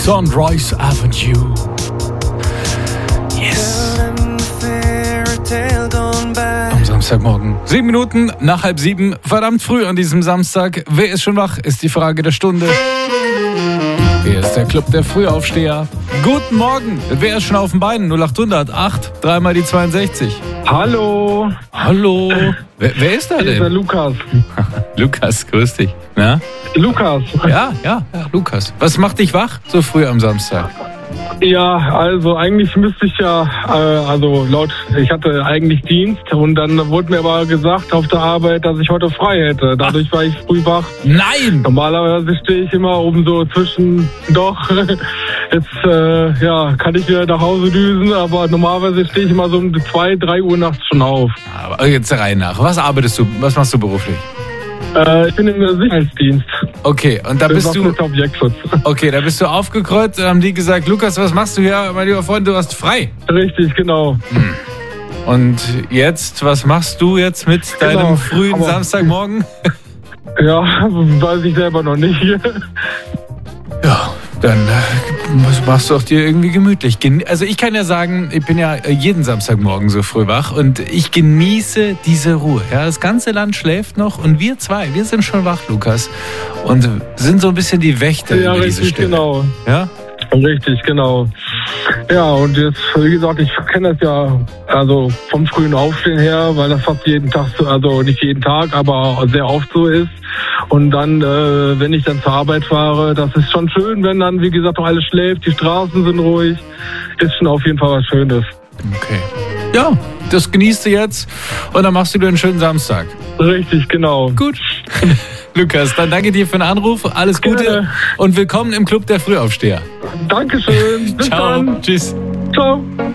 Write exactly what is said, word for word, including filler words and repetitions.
Sunrise Avenue. Yes. Am Samstagmorgen. Sieben Minuten nach halb sieben. Verdammt früh an diesem Samstag. Wer ist schon wach, ist die Frage der Stunde. Hier ist der Club der Frühaufsteher. Guten Morgen. Wer ist schon auf den Beinen? null acht hundert acht, dreimal die zweiundsechzig. Hallo. Hallo. Wer, wer ist da denn? Hier ist der Lukas. Lukas, grüß dich. Na? Lukas. Ja, ja, ja, Lukas. Was macht dich wach so früh am Samstag? Ja, also eigentlich müsste ich ja, äh, also laut, ich hatte eigentlich Dienst und dann wurde mir aber gesagt auf der Arbeit, dass ich heute frei hätte. Dadurch Ach. war ich früh wach. Nein! Normalerweise stehe ich immer oben so zwischen, doch, jetzt äh, ja, kann ich wieder nach Hause düsen, aber normalerweise stehe ich immer so um zwei, drei Uhr nachts schon auf. Aber jetzt rein nach. Was arbeitest du, was machst du beruflich? Äh, ich bin im Sicherheitsdienst. Okay, und da bin bist du... Objektschutz. Okay, da bist du aufgekreuzt und haben die gesagt, Lukas, was machst du hier? Mein lieber Freund, du hast frei. Richtig, genau. Hm. Und jetzt, was machst du jetzt mit deinem genau, frühen aber, Samstagmorgen? Ja, weiß ich selber noch nicht. Ja, dann äh, machst du auch dir irgendwie gemütlich. Also ich kann ja sagen, ich bin ja jeden Samstagmorgen so früh wach und ich genieße diese Ruhe. Ja, das ganze Land schläft noch und wir zwei, wir sind schon wach, Lukas, und sind so ein bisschen die Wächter ja, über diese richtig, Stille. Genau. Ja? Richtig, genau. Ja, und jetzt, wie gesagt, ich kenne das ja also vom frühen Aufstehen her, weil das fast jeden Tag, also nicht jeden Tag, aber sehr oft so ist. Und dann, äh, wenn ich dann zur Arbeit fahre, das ist schon schön, wenn dann, wie gesagt, noch alles schläft, die Straßen sind ruhig. Ist schon auf jeden Fall was Schönes. Okay. Ja, das genießt du jetzt und dann machst du dir einen schönen Samstag. Richtig, genau. Gut. Lukas, dann danke dir für den Anruf, alles Gute Gerne. Und willkommen im Club der Frühaufsteher. Dankeschön. Bis Ciao. dann. Tschüss. Ciao.